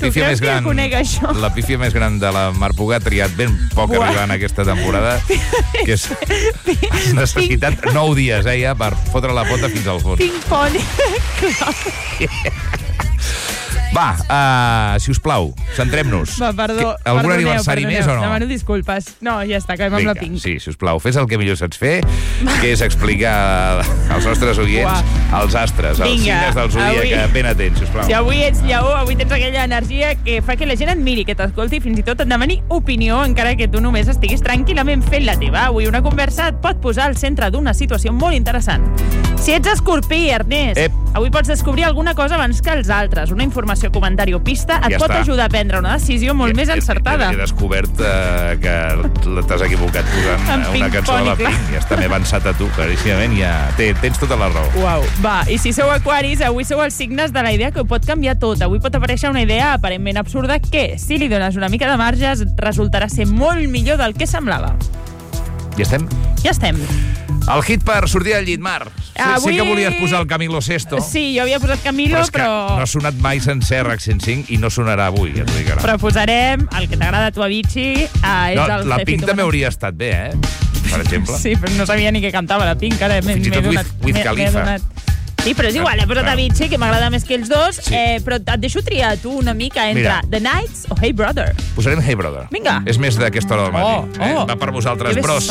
pífia més gran, la pífia més gran de la Mar Puga ha triat ben poc arribar en aquesta temporada, que és has necessitat 9 dies, ja, per fotre la pota fins al fons. Ping-pong. Va, si us plau, centrem-nos. Va, perdó. Algun aniversari més o no? Demano disculpes. No, ja està, acabem amb la Pink. Sí, si us plau, fes el que millor saps fer, que és explicar als nostres oients els astres, els signes del zodíac, ben atents, si us plau. Si avui ets lleó, avui tens aquella energia que fa que la gent et miri, que t'escolti i fins i tot et demani opinió, encara que tu només estiguis tranquil·lament fent la teva. Avui una conversa et pot posar al centre d'una situació molt interessant. Si ets escorpí, Ernest, avui pots descobrir alguna cosa abans que els altres. Una informació, comentari o pista et pot ajudar a prendre una decisió molt més encertada. He descobert que t'has equivocat posant una cançó de la Pink. Ja està, m'he avançat a tu, claríssimament. Ja tens tota la raó. Uau. Va, i si sou aquaris, avui sou els signes de la idea que ho pot canviar tot. Avui pot aparèixer una idea aparentment absurda que, si li dones una mica de marge, resultarà ser molt millor del que semblava. Ja estem? Ja estem. El hit per sortir del llit, Mar. Sé que volies posar el Camilo Sesto. Sí, jo havia posat Camilo, però... no ha sonat mai sencer RAC 105 i no sonarà avui, ja t'ho dic ara. Però posarem el que t'agrada a tu, Avicii. La Pink també hauria estat bé, per exemple. Sí, però no sabia ni què cantava la Pink, ara. Fins i tot Wiz Khalifa. Sí, però és igual, he posat Avicii, que m'agrada més que els dos, però et deixo triar tu una mica entre The Nights o Hey Brother. Posarem Hey Brother. Vinga. És més d'aquesta hora del matí. Va per vosaltres, bros.